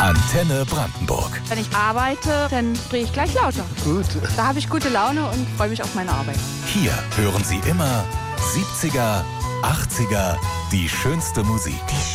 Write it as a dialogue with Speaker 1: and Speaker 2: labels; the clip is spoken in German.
Speaker 1: Antenne Brandenburg.
Speaker 2: Wenn ich arbeite, dann drehe ich gleich lauter.
Speaker 3: Gut.
Speaker 2: Da habe ich gute Laune und freue mich auf meine Arbeit.
Speaker 1: Hier hören Sie immer 70er, 80er, die schönste Musik.